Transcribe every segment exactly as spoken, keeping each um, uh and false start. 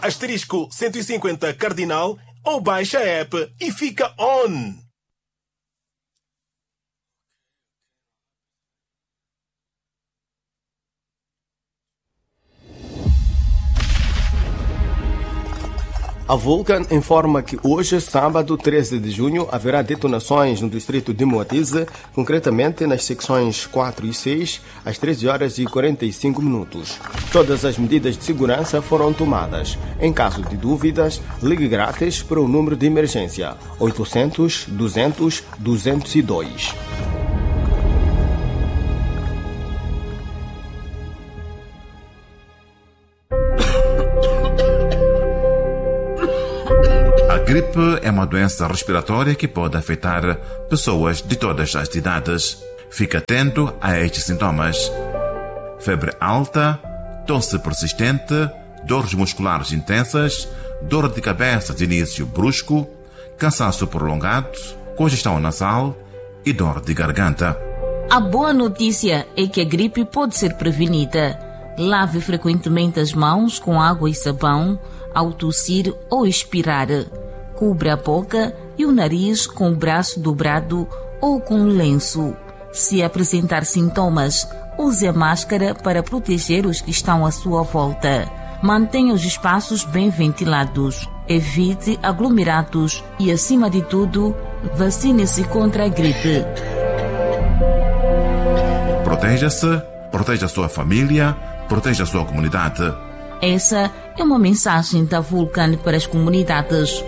asterisco cento e cinquenta cardinal ou baixa a app e fica on! A Vulcan informa que hoje, sábado treze de junho, haverá detonações no distrito de Moatize, concretamente nas secções quatro e seis, às treze horas e quarenta e cinco minutos. Todas as medidas de segurança foram tomadas. Em caso de dúvidas, ligue grátis para o número de emergência oitocentos, duzentos, duzentos e dois. A gripe é uma doença respiratória que pode afetar pessoas de todas as idades. Fique atento a estes sintomas: febre alta, tosse persistente, dores musculares intensas, dor de cabeça de início brusco, cansaço prolongado, congestão nasal e dor de garganta. A boa notícia é que a gripe pode ser prevenida. Lave frequentemente as mãos com água e sabão ao tossir ou expirar. Cubra a boca e o nariz com o braço dobrado ou com um lenço. Se apresentar sintomas, use a máscara para proteger os que estão à sua volta. Mantenha os espaços bem ventilados. Evite aglomerados e, acima de tudo, vacine-se contra a gripe. Proteja-se, proteja a sua família, proteja a sua comunidade. Essa é uma mensagem da Vulcan para as comunidades.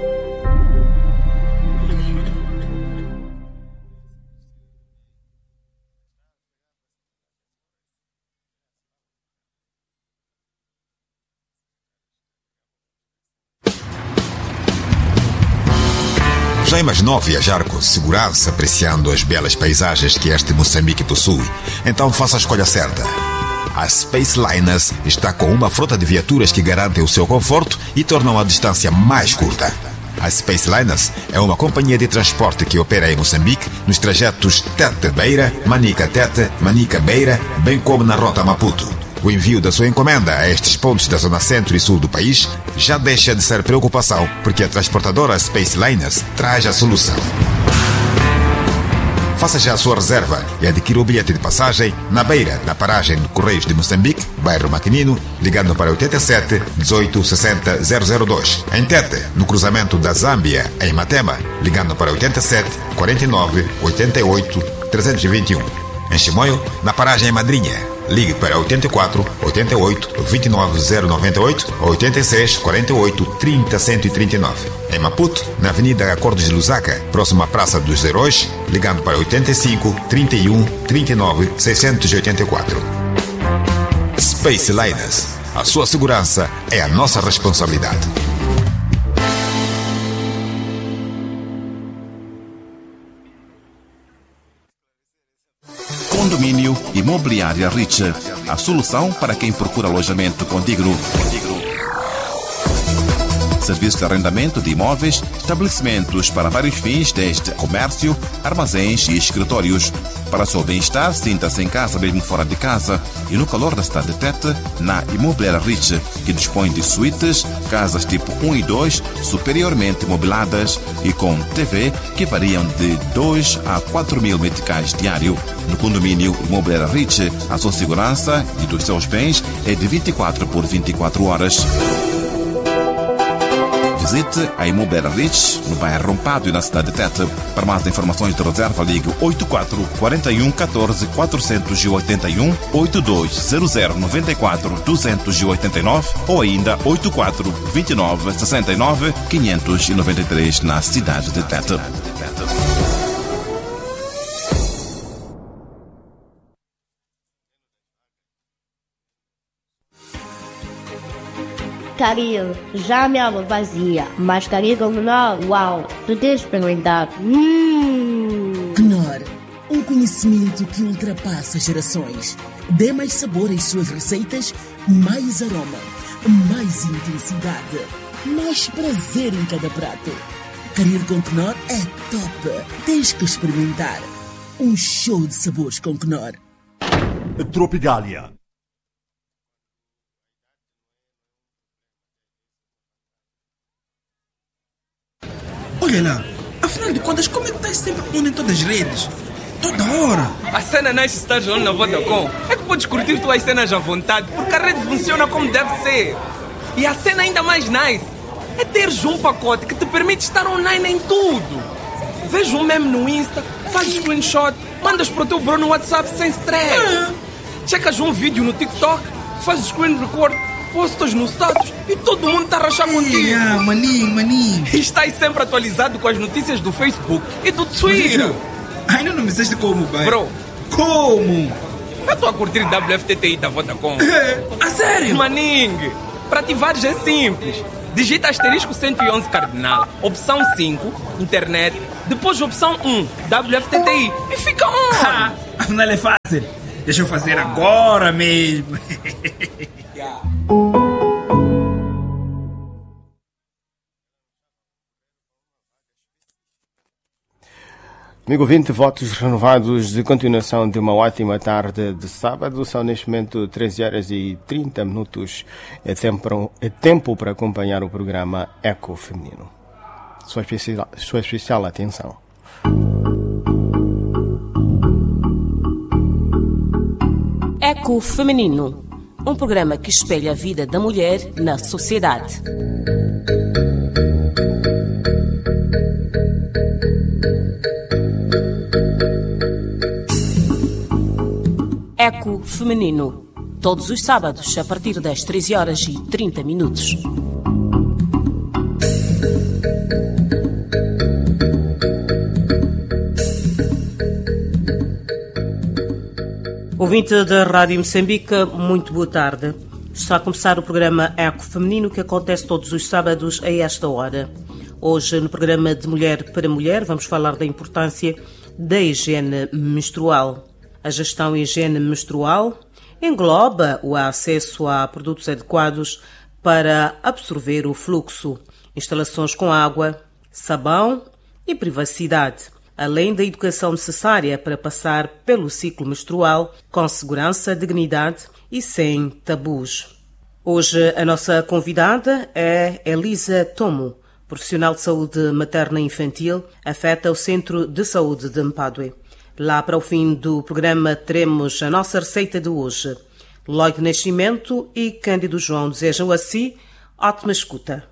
Já imaginou viajar com segurança, apreciando as belas paisagens que este Moçambique possui? Então faça a escolha certa. A Space Liners está com uma frota de viaturas que garantem o seu conforto e tornam a distância mais curta. A Space Liners é uma companhia de transporte que opera em Moçambique nos trajetos Tete-Beira, Manica-Tete, Manica-Beira, bem como na rota Maputo. O envio da sua encomenda a estes pontos da zona centro e sul do país já deixa de ser preocupação, porque a transportadora Space Liners traz a solução. Faça já a sua reserva e adquira o bilhete de passagem na Beira, na paragem de Correios de Moçambique, bairro Maquinino, ligando para oitenta e sete, dezoito, sessenta, zero zero dois. Em Tete, no cruzamento da Zâmbia, em Matema, ligando para oitenta e sete, quarenta e nove, oitenta e oito, trezentos e vinte e um. Em Chimoio, na paragem em Madrinha, ligue para oitenta e quatro, oitenta e oito, vinte e nove, zero noventa e oito ou oitenta e seis, quarenta e oito, trinta, cento e trinta e nove. Em Maputo, na Avenida Acordos de Lusaka, próximo à Praça dos Heróis, ligando para oitenta e cinco, trinta e um, trinta e nove, seiscentos e oitenta e quatro. Space Liners. A sua segurança é a nossa responsabilidade. Condomínio Imobiliária Rich, a solução para quem procura alojamento condigno. Serviço de arrendamento de imóveis, estabelecimentos para vários fins, desde comércio, armazéns e escritórios. Para o seu bem-estar, sinta-se em casa mesmo fora de casa e no calor da cidade de Tete, na Imobiliária Rich, que dispõe de suítes, casas tipo um e dois, superiormente mobiladas e com T V que variam de dois a quatro mil meticais diário. No condomínio Imobiliária Rich, a sua segurança e dos seus bens é de vinte e quatro por vinte e quatro horas. Visite a Imobiliária Rich, no bairro Rompado e na cidade de Tete. Para mais informações de reserva, ligue oito quatro, quatro um, um quatro, quatro oito um, oito dois zero zero, nove quatro, dois oito nove ou ainda oito quatro, vinte e nove, sessenta e nove, quinhentos e noventa e três na cidade de Tete. Caril, já me amo vazia, mas Caril com Knorr, uau, tu tens de experimentar. Hum. Knorr, um conhecimento que ultrapassa gerações. Dê mais sabor às suas receitas, mais aroma, mais intensidade, mais prazer em cada prato. Caril com Knorr é top, tens que experimentar. Um show de sabores com Knorr. Tropigália. Olha lá, afinal de contas, como é que estás sempre on em todas as redes? Toda hora. A cena nice estar on na Vodacom é que podes curtir tuas cenas à vontade, porque a rede funciona como deve ser. E a cena ainda mais nice é teres um pacote que te permite estar online em tudo. Veja um meme no Insta, fazes screenshot, mandas para o teu bro no WhatsApp sem stress. É. Checas um vídeo no TikTok, fazes screen record, postas no status e todo mundo está a rachar contigo. Yeah, maninho, maninho. E estás sempre atualizado com as notícias do Facebook e do Twitter. Ainda não me disseste como, pai? Bro, como? Eu estou a curtir W F T T I da Vodacom. É, a sério? Maninho, para ativares é simples. Digita asterisco cento e onze cardinal, opção cinco, internet, depois opção um, W F T T I e fica on. Afinal é fácil. Deixa eu fazer agora mesmo. Amigo ouvinte, votos renovados de continuação de uma ótima tarde de sábado. São neste momento treze horas e trinta minutos. É tempo, é tempo para acompanhar o programa Eco Feminino. Sua especial, sua especial atenção. Eco Feminino, um programa que espelha a vida da mulher na sociedade. Eco Feminino, todos os sábados a partir das treze horas e trinta minutos. Ouvinte da Rádio Moçambique, muito boa tarde. Está a começar o programa Eco Feminino, que acontece todos os sábados a esta hora. Hoje, no programa de Mulher para Mulher, vamos falar da importância da higiene menstrual. A gestão e higiene menstrual engloba o acesso a produtos adequados para absorver o fluxo, instalações com água, sabão e privacidade, além da educação necessária para passar pelo ciclo menstrual com segurança, dignidade e sem tabus. Hoje a nossa convidada é Elisa Tomo, profissional de saúde materna e infantil, afeta o Centro de Saúde de Mpadue. Lá para o fim do programa teremos a nossa receita de hoje. Lloyd Nascimento e Cândido João desejam a si ótima escuta.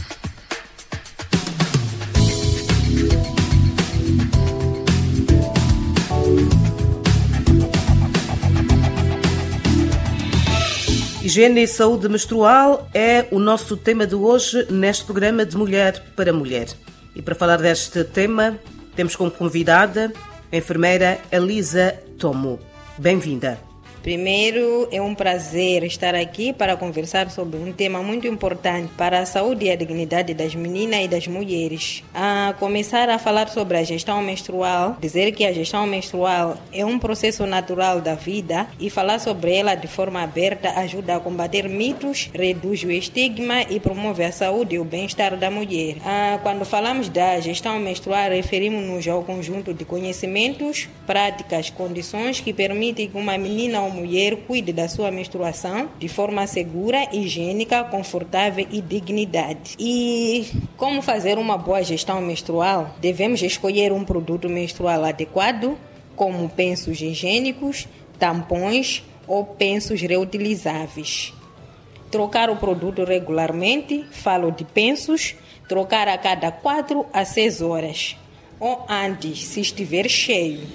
Higiene e saúde menstrual é o nosso tema de hoje neste programa de Mulher para Mulher. E para falar deste tema, temos como convidada a enfermeira Elisa Tomo. Bem-vinda. Primeiro, é um prazer estar aqui para conversar sobre um tema muito importante para a saúde e a dignidade das meninas e das mulheres. A começar a falar sobre a gestão menstrual, dizer que a gestão menstrual é um processo natural da vida e falar sobre ela de forma aberta ajuda a combater mitos, reduz o estigma e promove a saúde e o bem-estar da mulher. Ah, quando falamos da gestão menstrual, referimos-nos ao conjunto de conhecimentos, práticas, condições que permitem que uma menina ou mulher cuide da sua menstruação de forma segura, higiênica, confortável e dignidade. E como fazer uma boa gestão menstrual? Devemos escolher um produto menstrual adequado, como pensos higiênicos, tampões ou pensos reutilizáveis. Trocar o produto regularmente, falo de pensos, trocar a cada quatro a seis horas, ou antes, se estiver cheio.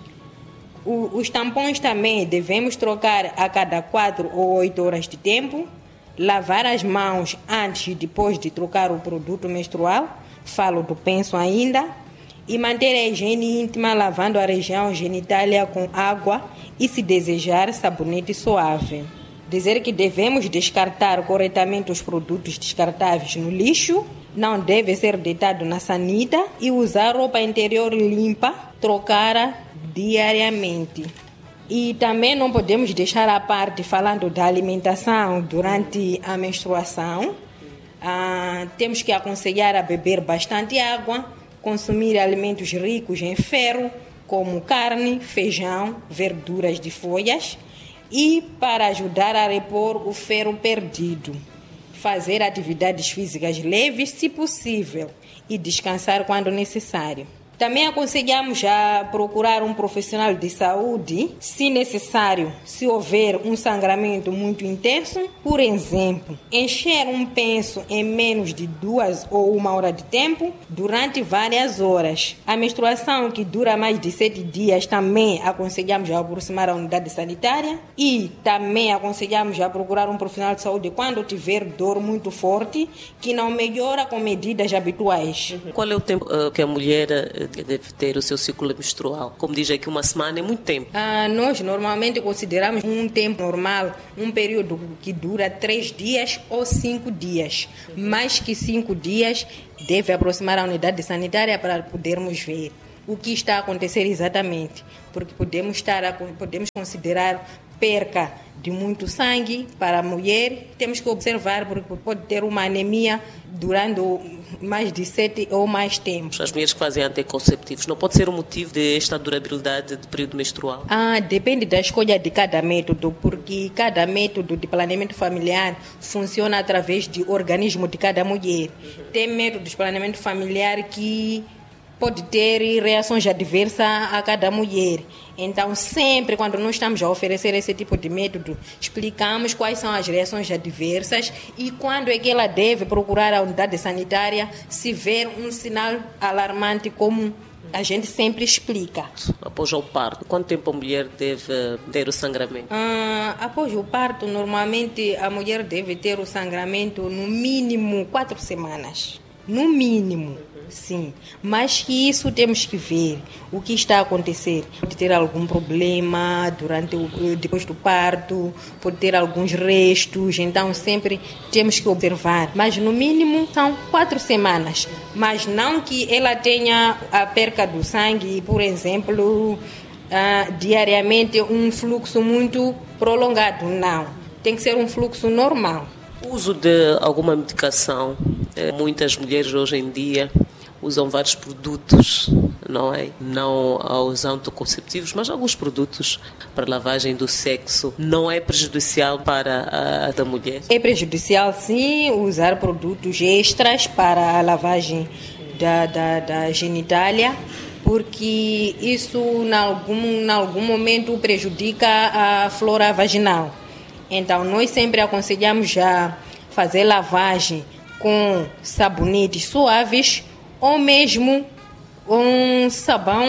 O, os tampões também devemos trocar a cada quatro ou oito horas de tempo, lavar as mãos antes e depois de trocar o produto menstrual, falo do penso ainda, e manter a higiene íntima lavando a região genitália com água e, se desejar, sabonete suave. Dizer que devemos descartar corretamente os produtos descartáveis no lixo, não deve ser deitado na sanita e usar roupa interior limpa, trocar diariamente. E também não podemos deixar à parte falando da alimentação durante a menstruação. Ah, temos que aconselhar a beber bastante água, consumir alimentos ricos em ferro, como carne, feijão, verduras de folhas, e para ajudar a repor o ferro perdido. fazer atividades físicas leves, se possível, e descansar quando necessário. Também aconselhamos a procurar um profissional de saúde, se necessário, se houver um sangramento muito intenso. Por exemplo, encher um penso em menos de duas ou uma hora de tempo durante várias horas. A menstruação que dura mais de sete dias também aconselhamos a aproximar a unidade sanitária e também aconselhamos a procurar um profissional de saúde quando tiver dor muito forte, que não melhora com medidas habituais. Qual é o tempo uh, que a mulher uh, deve ter o seu ciclo menstrual? Como diz aqui, uma semana é muito tempo. Ah, nós normalmente consideramos um tempo normal, um período que dura três dias ou cinco dias. Mais que cinco dias, deve aproximar a unidade sanitária para podermos ver o que está a acontecer exatamente. Porque podemos, estar a, podemos considerar perca de muito sangue para a mulher. Temos que observar, porque pode ter uma anemia durante mais de sete ou mais tempo. As mulheres que fazem anticonceptivos, não pode ser o motivo desta durabilidade do período menstrual? Ah, depende da escolha de cada método, porque cada método de planeamento familiar funciona através do organismo de cada mulher. Tem métodos de planeamento familiar que pode ter reações adversas a cada mulher. Então, sempre quando nós estamos a oferecer esse tipo de método, explicamos quais são as reações adversas e quando é que ela deve procurar a unidade sanitária se ver um sinal alarmante, como a gente sempre explica. Após o parto, quanto tempo a mulher deve ter o sangramento? Ah, após o parto, normalmente a mulher deve ter o sangramento no mínimo quatro semanas. No mínimo. Sim, mas que isso temos que ver o que está a acontecer. Pode ter algum problema durante o, depois do parto, pode ter alguns restos, então sempre temos que observar. Mas no mínimo são quatro semanas, mas não que ela tenha a perca do sangue, por exemplo, ah, diariamente um fluxo muito prolongado, não. Tem que ser um fluxo normal. O uso de alguma medicação, muitas mulheres hoje em dia usam vários produtos, não é? Não aos anticonceptivos, mas alguns produtos para lavagem do sexo. Não é prejudicial para a, a da mulher? É prejudicial, sim, usar produtos extras para a lavagem da, da, da genitália, porque isso, em algum, em algum momento, prejudica a flora vaginal. Então, nós sempre aconselhamos a fazer lavagem com sabonetes suaves, ou mesmo um sabão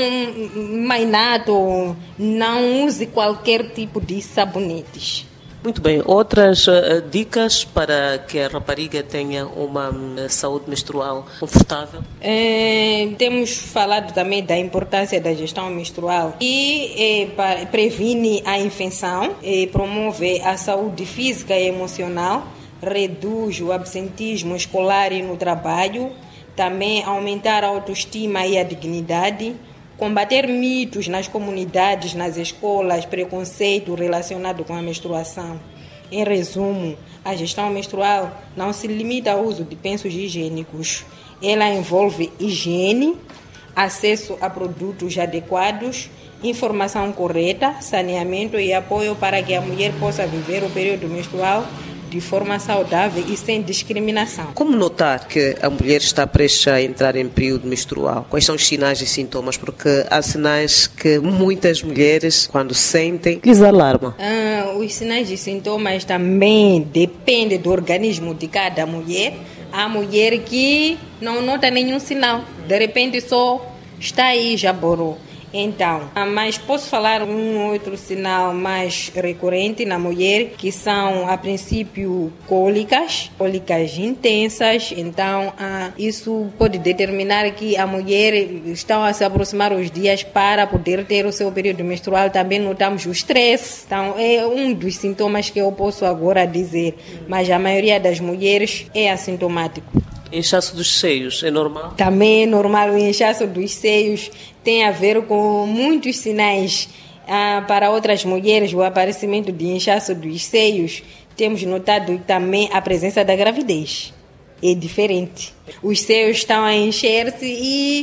mainado. Não use qualquer tipo de sabonetes. Muito bem. Outras uh, dicas para que a rapariga tenha uma uh, saúde menstrual confortável? É, temos falado também da importância da gestão menstrual e é, para, previne a infecção, é, promove a saúde física e emocional, reduz o absentismo escolar e no trabalho, também aumentar a autoestima e a dignidade, combater mitos nas comunidades, nas escolas, preconceito relacionado com a menstruação. Em resumo, a gestão menstrual não se limita ao uso de pensos higiênicos. Ela envolve higiene, acesso a produtos adequados, informação correta, saneamento e apoio para que a mulher possa viver o período menstrual de forma saudável e sem discriminação. Como notar que a mulher está prestes a entrar em período menstrual? Quais são os sinais e sintomas? Porque há sinais que muitas mulheres, quando sentem, lhes alarma. Ah, os sinais e sintomas também dependem do organismo de cada mulher. Há mulher que não nota nenhum sinal, de repente só está aí, já borou. Então, mas posso falar um outro sinal mais recorrente na mulher, que são, a princípio, cólicas, cólicas intensas. Então, ah, isso pode determinar que a mulher está a se aproximar os dias para poder ter o seu período menstrual. Também notamos o estresse. Então, é um dos sintomas que eu posso agora dizer, mas a maioria das mulheres é assintomático. Inchaço dos seios é normal? Também é normal. O inchaço dos seios tem a ver com muitos sinais. Ah, para outras mulheres, o aparecimento de inchaço dos seios, temos notado também a presença da gravidez. É diferente. Os seios estão a encher-se e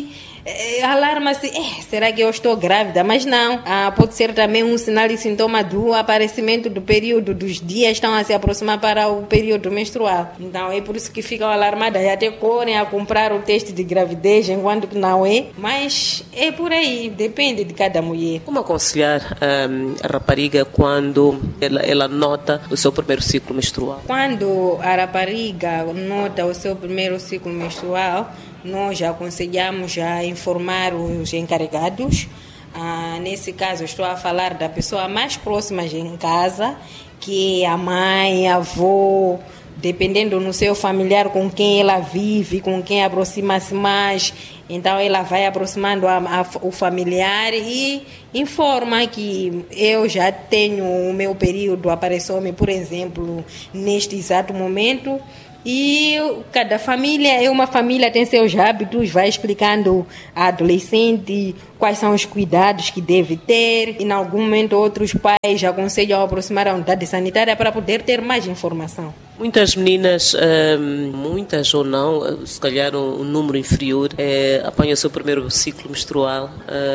é, alarma-se, é, será que eu estou grávida? Mas não, ah, pode ser também um sinal e sintoma do aparecimento do período, dos dias estão a se aproximar para o período menstrual. Então é por isso que ficam alarmadas e até correm a comprar o teste de gravidez, enquanto que não é. Mas é por aí, depende de cada mulher. Como aconselhar um, a rapariga quando ela, ela nota o seu primeiro ciclo menstrual? Quando a rapariga nota o seu primeiro ciclo menstrual, nós aconselhamos a informar os encarregados. Ah, nesse caso, estou a falar da pessoa mais próxima em casa, que é a mãe, a avó, dependendo do seu familiar com quem ela vive, com quem aproxima-se mais. Então ela vai aproximando a, a, o familiar e informa que eu já tenho o meu período, apareceu-me, por exemplo, neste exato momento. E cada família é uma família, tem seus hábitos, vai explicando à adolescente quais são os cuidados que deve ter. E em algum momento outros pais aconselham a aproximar a unidade sanitária para poder ter mais informação. Muitas meninas, muitas ou não, se calhar um número inferior, apanham o seu primeiro ciclo menstrual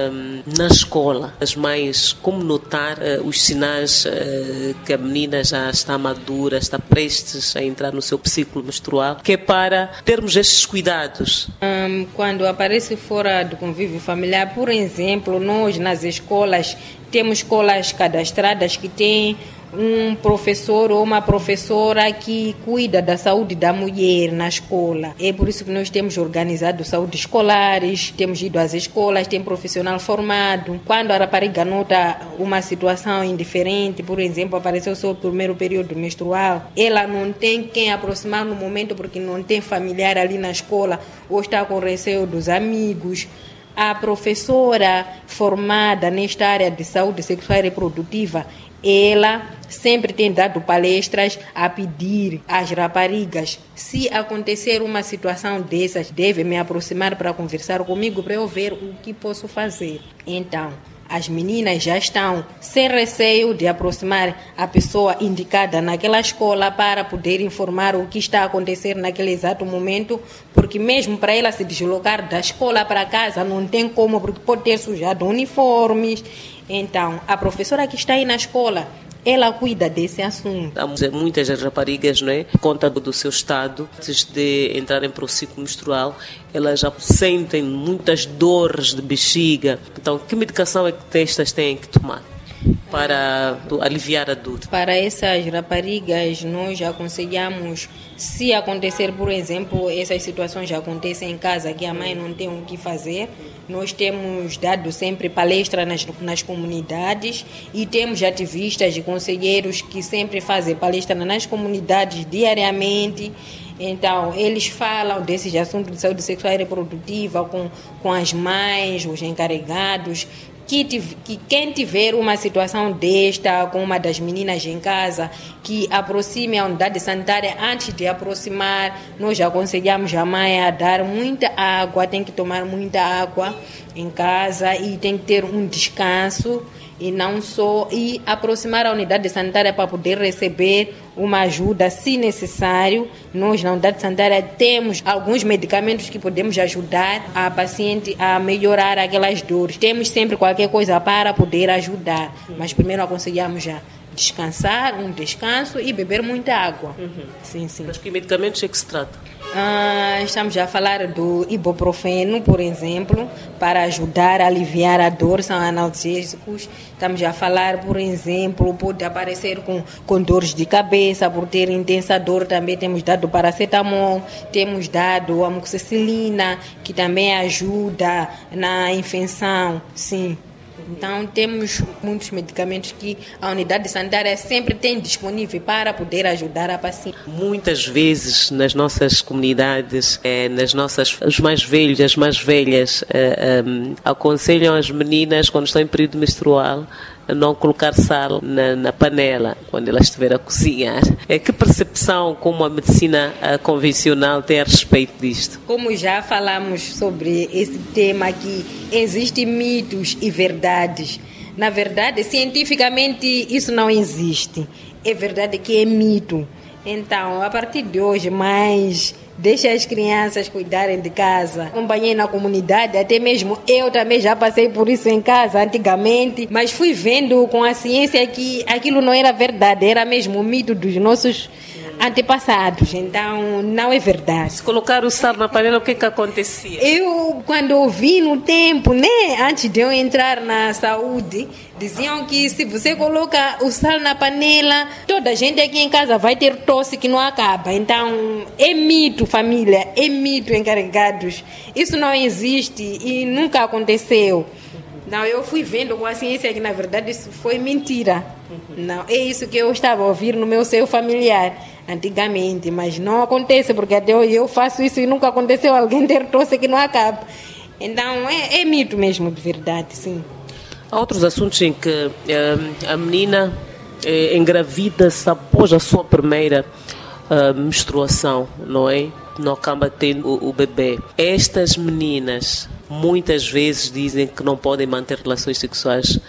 na escola. As mães, como notar os sinais que a menina já está madura, está prestes a entrar no seu ciclo menstrual, que é para termos estes cuidados? Quando aparece fora do convívio familiar, por exemplo, nós nas escolas temos escolas cadastradas que têm um professor ou uma professora que cuida da saúde da mulher na escola. É por isso que nós temos organizado saúde escolares, temos ido às escolas, tem profissional formado. Quando a rapariga nota uma situação indiferente, por exemplo, apareceu o seu primeiro período menstrual, ela não tem quem aproximar no momento porque não tem familiar ali na escola ou está com receio dos amigos. A professora formada nesta área de saúde sexual e reprodutiva, ela sempre tem dado palestras a pedir às raparigas, se acontecer uma situação dessas, deve me aproximar para conversar comigo para eu ver o que posso fazer. Então, as meninas já estão sem receio de aproximar a pessoa indicada naquela escola para poder informar o que está a acontecer naquele exato momento, porque mesmo para ela se deslocar da escola para casa não tem como, porque pode ter sujado uniformes. Então, a professora que está aí na escola, ela cuida desse assunto. Há muitas raparigas, não é? Por conta do seu estado, antes de entrarem para o ciclo menstrual, elas já sentem muitas dores de bexiga. Então, que medicação é que estas têm que tomar para aliviar a dor? Para essas raparigas, nós aconselhamos, se acontecer, por exemplo, essas situações já acontecem em casa, que a mãe não tem o que fazer, nós temos dado sempre palestras nas, nas comunidades e temos ativistas e conselheiros que sempre fazem palestra nas comunidades diariamente. Então, eles falam desses assuntos de saúde sexual e reprodutiva com, com as mães, os encarregados. Que, que quem tiver uma situação desta com uma das meninas em casa, que aproxime a unidade sanitária antes de aproximar. Nós aconselhamos a mãe a dar muita água, tem que tomar muita água em casa e tem que ter um descanso e não só, e aproximar a unidade sanitária para poder receber uma ajuda, se necessário. Nós na unidade sanitária temos alguns medicamentos que podemos ajudar a paciente a melhorar aquelas dores. Temos sempre qualquer coisa para poder ajudar, mas primeiro aconselhamos já descansar, um descanso e beber muita água. Uhum. Sim, sim. Mas que medicamentos é que se trata? Ah, estamos a falar do ibuprofeno, por exemplo, para ajudar a aliviar a dor, são analgésicos. Estamos a falar, por exemplo, pode aparecer com, com dores de cabeça, por ter intensa dor, também temos dado paracetamol, temos dado amoxicilina, que também ajuda na infecção, sim. Então, temos muitos medicamentos que a unidade sanitária sempre tem disponível para poder ajudar a paciente. Muitas vezes, nas nossas comunidades, eh, nas nossas, os mais velhos, as mais velhas, eh, um, aconselham as meninas, quando estão em período menstrual, a não colocar sal na, na panela quando ela estiver a cozinhar. É, que percepção como a medicina a convencional tem a respeito disto? Como já falamos sobre esse tema aqui, existem mitos e verdades. Na verdade, cientificamente isso não existe. É verdade que é mito. Então, a partir de hoje, mais deixa as crianças cuidarem de casa. Acompanhei na comunidade, até mesmo eu também já passei por isso em casa antigamente, mas fui vendo com a ciência que aquilo não era verdade, era mesmo o mito dos nossos antepassados, então não é verdade. Se colocar o sal na panela, o que que acontecia? Eu, quando ouvi no tempo, né, antes de eu entrar na saúde, diziam que se você coloca o sal na panela, toda a gente aqui em casa vai ter tosse que não acaba. Então, é mito, família, é mito, encarregados. Isso não existe e nunca aconteceu. Não, eu fui vendo com a ciência que, na verdade, isso foi mentira. Não, é isso que eu estava a ouvir no meu seio familiar antigamente, mas não acontece, porque até hoje eu faço isso e nunca aconteceu alguém ter tosse que não acaba. Então, é, é mito mesmo, de verdade, sim. Há outros assuntos em que eh, a menina eh, engravida-se após a sua primeira eh, menstruação, não é? Não acaba tendo o, o bebê. Estas meninas muitas vezes dizem que não podem manter relações sexuais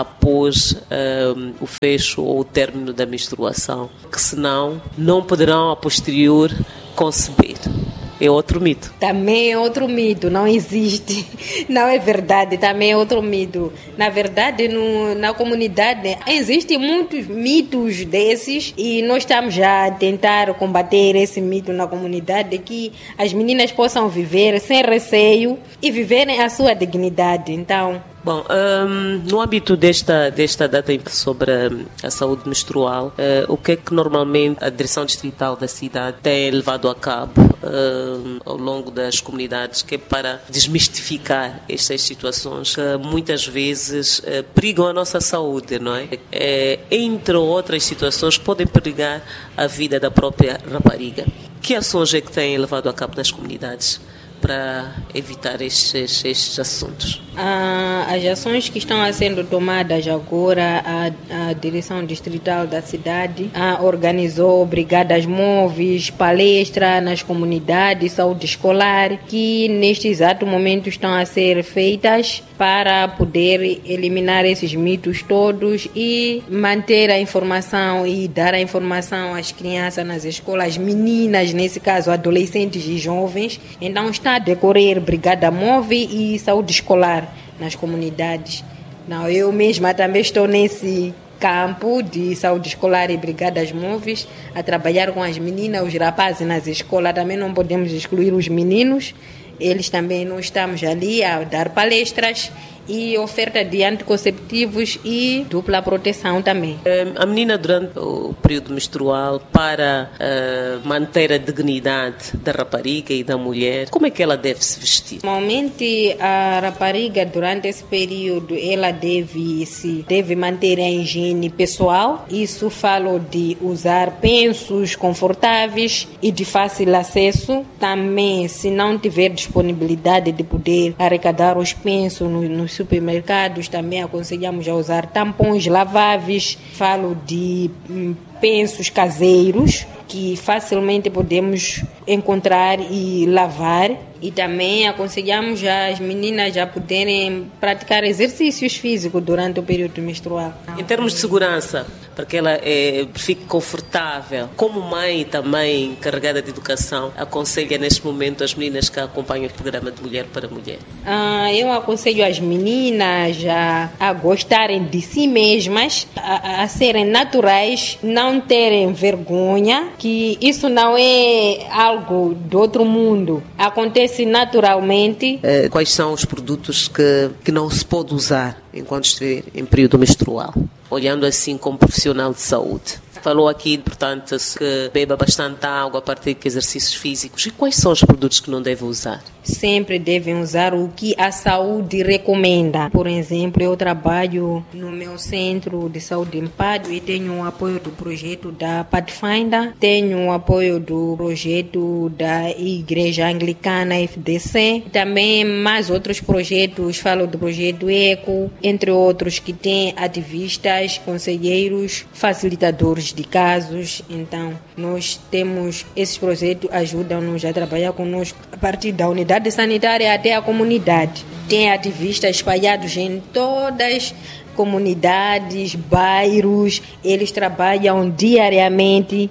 após um, o fecho ou o término da menstruação, que senão não poderão a posterior conceber. É outro mito. Também é outro mito, não existe. Não é verdade, também é outro mito. Na verdade, no, na comunidade existem muitos mitos desses e nós estamos já a tentar combater esse mito na comunidade, que as meninas possam viver sem receio e viverem a sua dignidade. Então, bom, um, no âmbito desta, desta data sobre a, a saúde menstrual, uh, o que é que normalmente a Direção Distrital da cidade tem levado a cabo uh, ao longo das comunidades, que é para desmistificar estas situações que muitas vezes uh, perigam a nossa saúde, não é? é? Entre outras situações que podem perigar a vida da própria rapariga. Que ações é que têm levado a cabo nas comunidades para evitar estes, estes assuntos? Ah, as ações que estão sendo tomadas agora, a, a Direção Distrital da cidade ah, organizou brigadas móveis, palestra nas comunidades, saúde escolar, que neste exato momento estão a ser feitas para poder eliminar esses mitos todos e manter a informação e dar a informação às crianças nas escolas, meninas, nesse caso, adolescentes e jovens. Então está a decorrer brigada móvel e saúde escolar nas comunidades. Não, eu mesma também estou nesse campo de saúde escolar e brigadas móveis a trabalhar com as meninas, os rapazes nas escolas. Também não podemos excluir os meninos. Eles também não estamos ali a dar palestras e oferta de anticonceptivos e dupla proteção também. A menina, durante o período menstrual, para uh, manter a dignidade da rapariga e da mulher, como é que ela deve se vestir? Normalmente, a rapariga, durante esse período, ela deve, se, deve manter a higiene pessoal. Isso falo de usar pensos confortáveis e de fácil acesso. Também, se não tiver disponibilidade de poder arrecadar os pensos nos no supermercados, também aconselhamos a usar tampões laváveis. Falo de hum, pensos caseiros que facilmente podemos encontrar e lavar. E também aconselhamos as meninas a poderem praticar exercícios físicos durante o período menstrual. Em termos de segurança, para que ela é, fique confortável, como mãe também encarregada de educação, aconselha neste momento as meninas que acompanham o programa de Mulher para Mulher? Ah, eu aconselho as meninas a, a gostarem de si mesmas, a, a serem naturais, não terem vergonha, que isso não é algo do outro mundo. Acontece naturalmente. Eh, quais são os produtos que, que não se pode usar enquanto estiver em período menstrual? Olhando assim como profissional de saúde. Falou aqui, portanto, que beba bastante água, pratique exercícios físicos. E quais são os produtos que não deve usar? Sempre devem usar o que a saúde recomenda. Por exemplo, eu trabalho no meu centro de saúde em Pado e tenho o apoio do projeto da Pathfinder, tenho o apoio do projeto da Igreja Anglicana F D C, também mais outros projetos, falo do projeto ECO, entre outros, que tem ativistas, conselheiros, facilitadores de casos. Então, nós temos esses projetos, ajudam-nos a trabalhar conosco a partir da unidade sanitária até a comunidade. Tem ativistas espalhados em todas comunidades, bairros, eles trabalham diariamente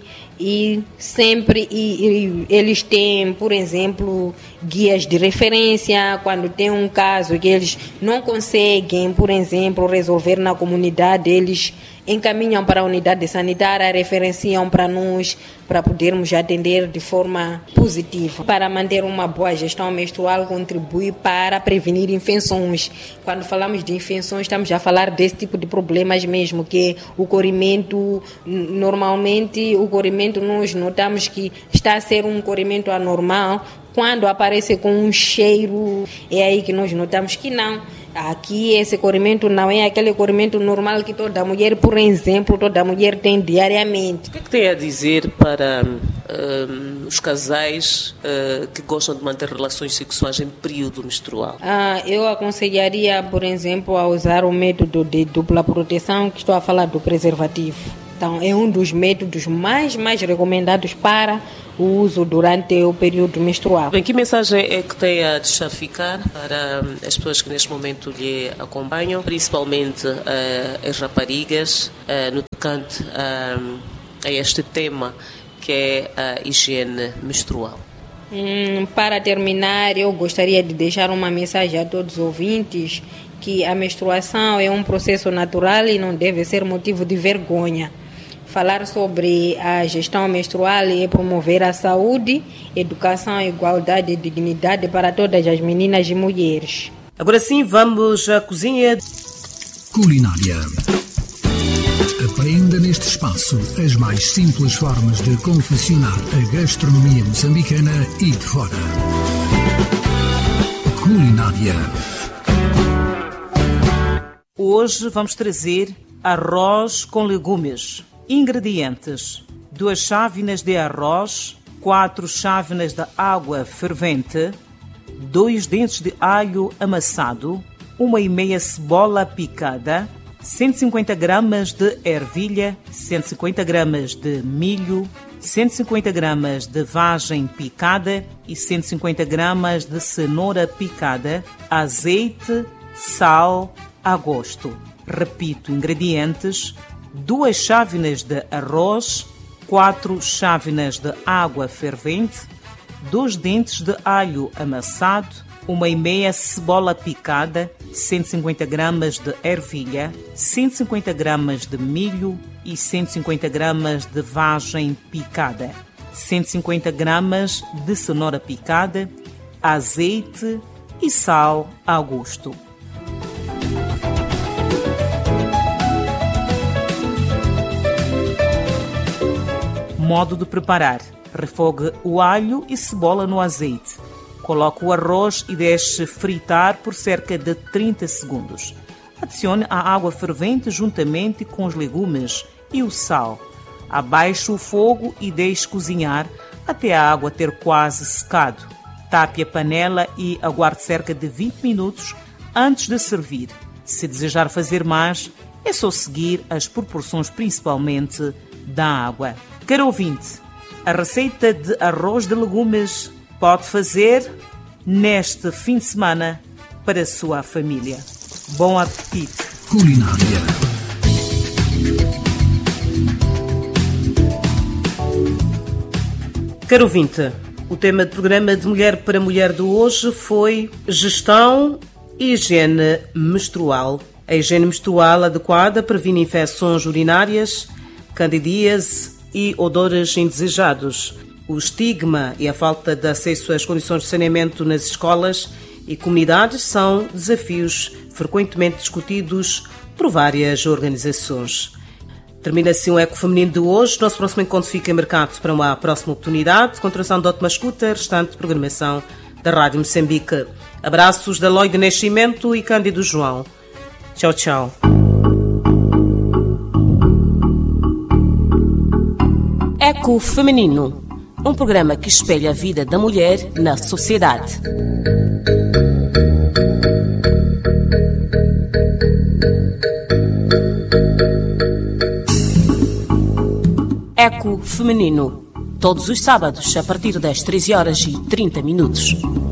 e sempre e, e eles têm, por exemplo, guias de referência quando tem um caso que eles não conseguem, por exemplo, resolver na comunidade, eles encaminham para a unidade sanitária, referenciam para nós, para podermos atender de forma positiva. Para manter uma boa gestão menstrual, contribui para prevenir infecções. Quando falamos de infecções, estamos a falar desse tipo de problemas mesmo, que o corrimento, normalmente o corrimento nós notamos que está a ser um corrimento anormal. Quando aparece com um cheiro, é aí que nós notamos que não. Aqui esse corrimento não é aquele corrimento normal que toda mulher, por exemplo, toda mulher tem diariamente. O que é que tem a dizer para uh, os casais uh, que gostam de manter relações sexuais em período menstrual? Ah, eu aconselharia, por exemplo, a usar o método de dupla proteção, que estou a falar do preservativo. Então, é um dos métodos mais, mais recomendados para o uso durante o período menstrual. Bem, que mensagem é que tem a deixar ficar para as pessoas que neste momento lhe acompanham, principalmente uh, as raparigas, uh, no tocante uh, a este tema que é a higiene menstrual? Hum, para terminar, eu gostaria de deixar uma mensagem a todos os ouvintes que a menstruação é um processo natural e não deve ser motivo de vergonha. Falar sobre a gestão menstrual é promover a saúde, educação, igualdade e dignidade para todas as meninas e mulheres. Agora sim, vamos à cozinha. Culinária. Aprenda neste espaço as mais simples formas de confeccionar a gastronomia moçambicana e de fora. Culinária. Hoje vamos trazer arroz com legumes. Ingredientes: duas chávenas de arroz, quatro chávenas de água fervente, dois dentes de alho amassado, uma e meia cebola picada, cento e cinquenta gramas de ervilha, cento e cinquenta gramas de milho, cento e cinquenta gramas de vagem picada e cento e cinquenta gramas de cenoura picada, azeite, sal a gosto. Repito, ingredientes: duas chávenas de arroz, quatro chávenas de água fervente, dois dentes de alho amassado, uma e meia cebola picada, cento e cinquenta gramas de ervilha, cento e cinquenta gramas de milho e cento e cinquenta gramas de vagem picada, cento e cinquenta gramas de cenoura picada, azeite e sal a gosto. Modo de preparar: refogue o alho e cebola no azeite. Coloque o arroz e deixe fritar por cerca de trinta segundos. Adicione a água fervente juntamente com os legumes e o sal. Abaixe o fogo e deixe cozinhar até a água ter quase secado. Tape a panela e aguarde cerca de vinte minutos antes de servir. Se desejar fazer mais, é só seguir as proporções, principalmente da água. Caro ouvinte, a receita de arroz de legumes pode fazer neste fim de semana para a sua família. Bom apetite! Culinária. Caro ouvinte, o tema do programa de Mulher para Mulher de hoje foi gestão e higiene menstrual. A higiene menstrual adequada previne infecções urinárias, candidíase e odores indesejados. O estigma e a falta de acesso às condições de saneamento nas escolas e comunidades são desafios frequentemente discutidos por várias organizações. Termina assim o Eco Feminino de hoje. Nosso próximo encontro fica marcado para uma próxima oportunidade. Continuação de ótima escuta, restante programação da Rádio Moçambique. Abraços da Loi de Nascimento e Cândido João. Tchau, tchau. Eco Feminino, um programa que espelha a vida da mulher na sociedade. Eco Feminino, todos os sábados a partir das treze horas e trinta minutos.